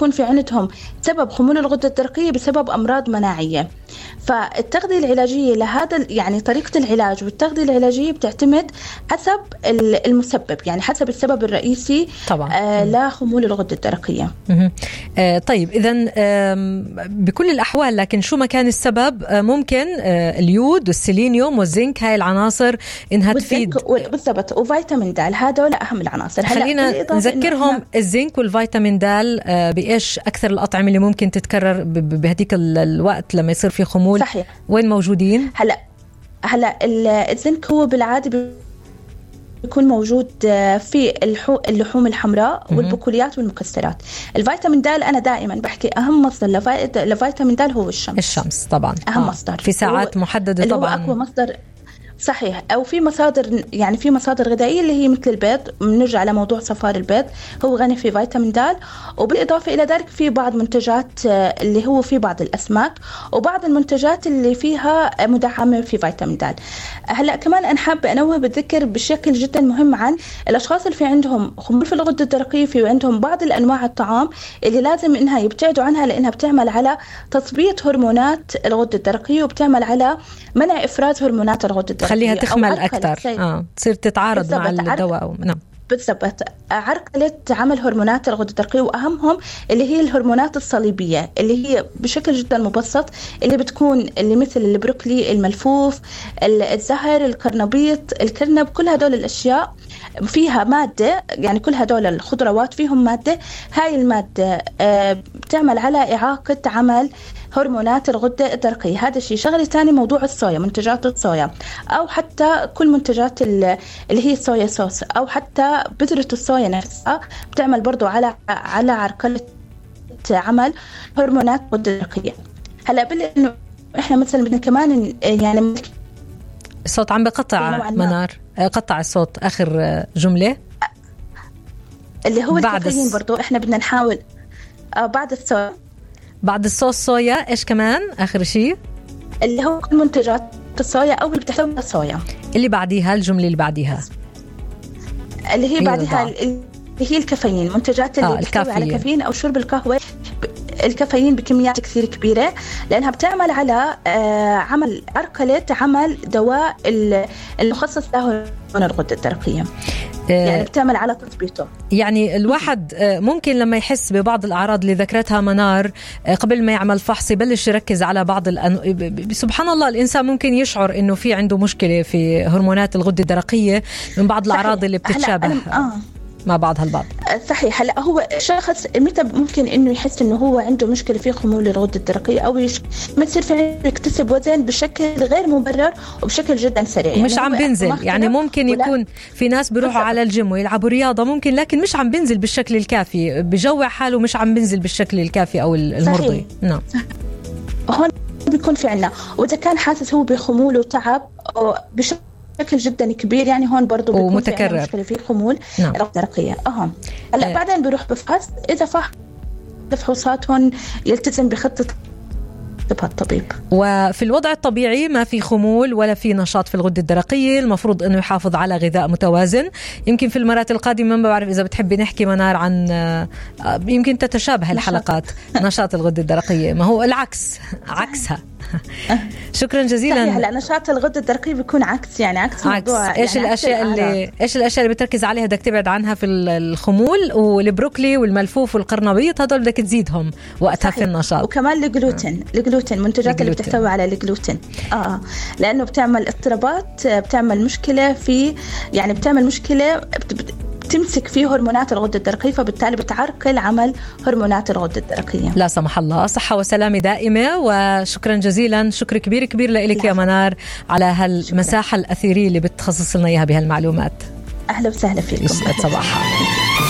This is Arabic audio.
بيكون في عندهم سبب خمول الغدة الدرقية بسبب أمراض مناعية. فالتغذية العلاجية لهذا يعني طريقة العلاج والتغذية العلاجية بتعتمد حسب المسبب، يعني حسب السبب الرئيسي طبعا لخمول الغدة الدرقية. طيب إذن بكل الأحوال، لكن شو ما كان السبب ممكن اليود والسيلينيوم والزنك هاي العناصر إنها تفيد. بالضبط، وفيتامين د، هذول أهم العناصر. خلينا نذكرهم الزنك والفيتامين د بإيش أكثر الأطعمة اللي ممكن تتكرر بهديك الوقت لما يصير في خمول؟ صحيح. وين موجودين؟ هلا الزنك هو بالعادة بيكون موجود في اللحوم الحمراء والبقوليات والمكسرات. الفيتامين د أنا دائما بحكي أهم مصدر لفيتامين د هو الشمس طبعا أهم مصدر في ساعات محددة طبعا، هو أقوى مصدر. صحيح. أو في مصادر، يعني في مصادر غذائية اللي هي مثل البيض، بنرجع على موضوع صفار البيض، هو غني في فيتامين د. وبالإضافة إلى ذلك في بعض منتجات اللي هو في بعض الأسماك وبعض المنتجات اللي فيها مدعمة في فيتامين د. هلأ كمان أنا حابة أنوه بالذكر بشكل جدا مهم عن الأشخاص اللي في عندهم خمول في الغدة الدرقية، في عندهم بعض الأنواع الطعام اللي لازم إنها يبتعدوا عنها، لأنها بتعمل على تثبيط هرمونات الغدة الدرقية وبتعمل على منع إفراز هرمونات الغدة الدرقية، خليها تخمل أكثر، تصير تتعارض مع الدواء. نعم بالضبط، عرقلة عمل هرمونات الغدة الدرقية، وأهمهم اللي هي الهرمونات الصليبية اللي هي بشكل جدا مبسط اللي بتكون اللي مثل البروكلي، الملفوف، الزهر، الكرنبيط، الكرنب، كل هدول الأشياء فيها مادة، يعني كل هدول الخضروات فيهم مادة. هاي المادة بتعمل على إعاقة عمل هرمونات الغدة الدرقية. هذا الشيء. شغلة تاني موضوع الصويا، منتجات الصويا أو حتى كل منتجات اللي هي الصويا صوص أو حتى بذرة الصويا نفسها بتعمل برضو على عرقلة عمل هرمونات الغدة الدرقية. هلا إنه إحنا مثلا بدنا كمان يعني الصوت عم بقطع منار، قطع الصوت آخر جملة اللي هو الكافيين. برضو إحنا بدنا نحاول بعد الصوص صويا إيش كمان آخر شيء اللي هو كل منتجات الصويا أو اللي بتحتوي على الصويا. اللي بعديها الجملة اللي بعديها اللي هي بعدها اللي هي الكافيين، منتجات اللي بتحتوي على كافيين أو شرب القهوة الكافيين بكميات كثير كبيرة، لأنها بتعمل على عمل عرقلة عمل دواء المخصص له من الغدة الدرقية، يعني بتعمل على تثبيته. يعني الواحد ممكن لما يحس ببعض الأعراض اللي ذكرتها منار قبل ما يعمل فحص يبلش يركز على بعض سبحان الله الإنسان ممكن يشعر إنه في عنده مشكلة في هرمونات الغدة الدرقية من بعض الأعراض اللي بتتشابه مع بعضها البعض. صحيح. هلا هو شخص متى ممكن انه يحس انه هو عنده مشكله في خمول الغده الدرقيه او ما يصير في يكتسب وزن بشكل غير مبرر وبشكل جدا سريع، مش عم بنزل. يعني ممكن يكون في ناس بيروحوا على الجيم ويلعبوا رياضه ممكن، لكن مش عم بنزل بالشكل الكافي، بجوع حاله مش عم بنزل بالشكل الكافي او المرضي. نعم هون بيكون في عنا، واذا كان حاسس هو بخمول وتعب بشكل جدا كبير، يعني هون برضو بيكون في مشكلة في خمول الغدة الدرقية. هلا بعدين بيروح بفحص، إذا فحوصات هون يلتزم بخطة الطبيب. وفي الوضع الطبيعي ما في خمول ولا في نشاط في الغدة الدرقية، المفروض أنه يحافظ على غذاء متوازن. يمكن في المرات القادمة ما بعرف إذا بتحبي نحكي منار عن يمكن تتشابه الحلقات نشاط الغدة الدرقية، ما هو العكس عكسها. شكرا جزيلا. هلا نشاط الغدة الدرقية بيكون عكس، يعني عكس الموضوع. ايش يعني الاشياء اللي بتركز عليها بدك تبعد عنها في الخمول؟ والبروكلي والملفوف والقرنبيط هذول بدك تزيدهم وقتها في النشاط. وكمان الجلوتين منتجات اللي بتحتوي على الجلوتين لانه بتعمل اضطرابات، بتعمل مشكلة في، يعني بتعمل مشكلة تمسك فيه هرمونات الغدة الدرقية، فبالتالي بتعرقل عمل هرمونات الغدة الدرقية. لا سمح الله. صحة وسلامة دائمة، وشكرا جزيلا، شكر كبير لك يا منار على هالمساحة الأثيرية اللي بتخصص لنا إياها بهالمعلومات. أهلا وسهلا فيكم. صباحا.